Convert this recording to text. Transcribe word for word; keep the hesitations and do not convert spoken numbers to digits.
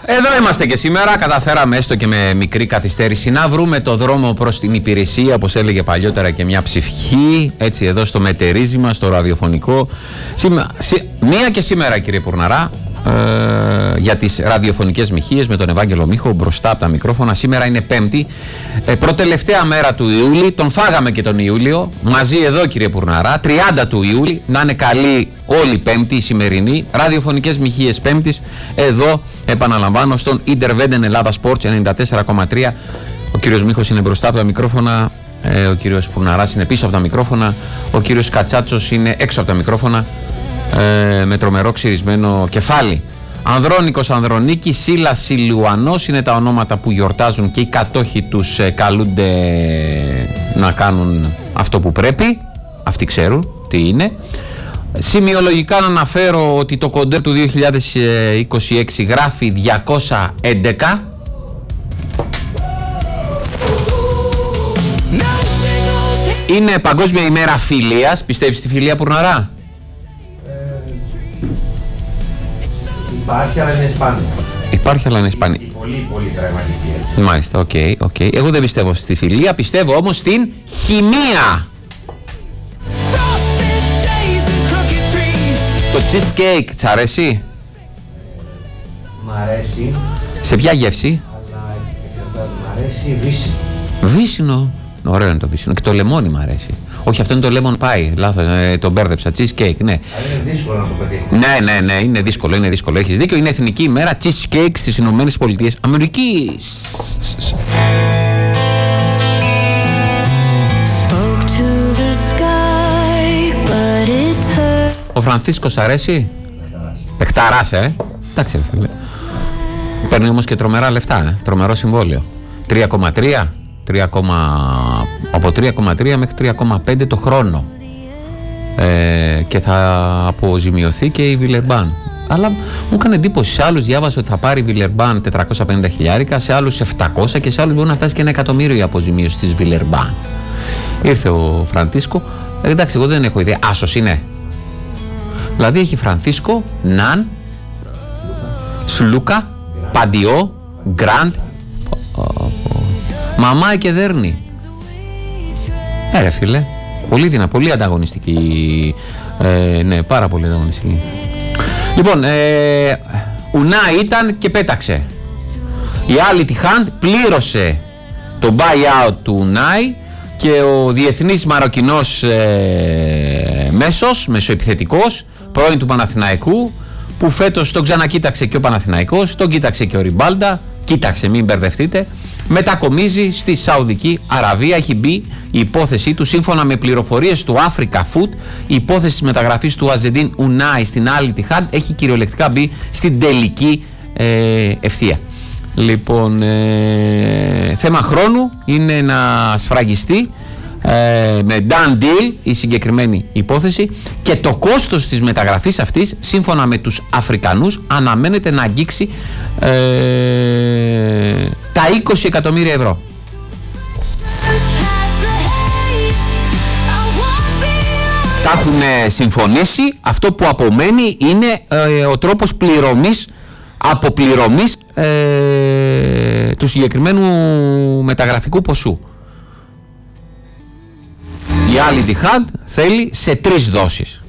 Εδώ είμαστε και σήμερα. Καταφέραμε έστω και με μικρή καθυστέρηση να βρούμε το δρόμο προς την υπηρεσία, όπως έλεγε παλιότερα και μια ψυχή, έτσι εδώ στο μετερίζημα, στο ραδιοφωνικό. Σήμα, σι, μία και σήμερα, κύριε Πουρναρά, ε, για τις ραδιοφωνικές μοιχείες με τον Ευάγγελο Μίχο μπροστά από τα μικρόφωνα. Σήμερα είναι Πέμπτη, ε, προτελευταία μέρα του Ιούλη. Τον φάγαμε και τον Ιούλιο μαζί εδώ, κύριε Πουρναρά, τριάντα του Ιούλη. Να είναι καλή όλη Πέμπτη, η σημερινή. Ραδιοφωνικές μοιχείες Πέμπτης, εδώ επαναλαμβάνω στον Interveden Ελλάδα Sports ενενήντα τέσσερα κόμμα τρία. Ο κύριος Μίχος είναι μπροστά από τα μικρόφωνα, ε, ο κύριος Πουρναράς είναι πίσω από τα μικρόφωνα, ο κύριος Κατσάτσος είναι έξω από τα μικρόφωνα, ε, με τρομερό ξυρισμένο κεφάλι. Ανδρώνικος Ανδρονίκη, Σίλας Σιλουανός είναι τα ονόματα που γιορτάζουν και οι κατόχοι τους ε, καλούνται να κάνουν αυτό που πρέπει. Αυτοί ξέρουν τι είναι. Σημειολογικά να αναφέρω ότι το κοντέρ του δύο χιλιάδες είκοσι έξι γράφει διακόσια έντεκα. Είναι Παγκόσμια ημέρα φιλίας. Πιστεύεις στη φιλία, Πουρναρά? Ε, υπάρχει, αλλά είναι σπάνια. Υπάρχει, αλλά είναι σπάνια. Πολύ, πολύ πραγματική. Μάλιστα, οκ, okay, οκ. Okay. Εγώ δεν πιστεύω στη φιλία, πιστεύω όμως στην χημεία. Το cheesecake, τς αρέσει? Μ' αρέσει. Σε ποια γεύση? Αλλά μ' αρέσει βύσινο. Βύσινο. Ωραίο είναι το βύσινο. Και το λεμόνι μ' αρέσει. Όχι, αυτό είναι το lemon pie. Λάθος, ε, το μπέρδεψα. Cheesecake, ναι. Αλλά είναι δύσκολο να το πετύχει. Ναι, ναι, ναι, είναι δύσκολο, είναι δύσκολο. Έχεις δίκιο, είναι εθνική ημέρα cheesecake στις Ηνωμένες Πολιτείες Αμερικής. Ο Φρανθίσκος αρέσει? Πεκταράς, ε. Εντάξει, φίλε. Παίρνει όμως και τρομερά λεφτά, ε. Τρομερό συμβόλαιο. τρία κόμμα τρία, από τρία κόμμα τρία μέχρι τρία κόμμα πέντε το χρόνο. Ε, και θα αποζημιωθεί και η Βιλερμπάν. Αλλά μου έκανε εντύπωση. Σε άλλους διάβασα ότι θα πάρει η Βιλερμπάν τετρακόσια πενήντα χιλιάρικα, σε άλλους επτακόσια και σε άλλους μπορεί να φτάσει και ένα εκατομμύριο η αποζημίωση της Βιλερμπάν. Ήρθε ο Φρανθίσκο. Ε, εντάξει, εγώ δεν έχω ιδέα. Άσος είναι. Δηλαδή έχει Φρανθίσκο, Ναν, Σλούκα, Παντιό, Γκραντ. Μαμά και δέρνη. Ε, ρε φίλε. Πολύ δυνατή, πολύ ανταγωνιστική. Ε, ναι, πάρα πολύ ανταγωνιστική. Λοιπόν, ε, Ουνά ήταν και πέταξε. Η άλλη τη Χαντ πλήρωσε το buyout του Ουνάι και ο διεθνής Μαροκινός ε, μέσος, μεσοεπιθετικός, πρώην του Παναθηναϊκού, που φέτος τον ξανακοίταξε και ο Παναθηναϊκός, τον κοίταξε και ο Ριμπάλντα, κοίταξε μην μπερδευτείτε, μετακομίζει στη Σαουδική Αραβία. Έχει μπει η υπόθεσή του σύμφωνα με πληροφορίες του Africa Food. Η υπόθεση της μεταγραφής του Αζεντίν Ουνάι στην Al Ittihad έχει κυριολεκτικά μπει στην τελική ε, ευθεία. Λοιπόν, ε, θέμα χρόνου είναι να σφραγιστεί ε, με done deal η συγκεκριμένη υπόθεση και το κόστος της μεταγραφής αυτής σύμφωνα με τους Αφρικανούς αναμένεται να αγγίξει ε, τα είκοσι εκατομμύρια ευρώ. Τα έχουν συμφωνήσει. Αυτό που απομένει είναι ε, ο τρόπος πληρωμής, αποπληρωμής ε, του συγκεκριμένου μεταγραφικού ποσού. Η Al Ittihad θέλει σε τρεις δόσεις.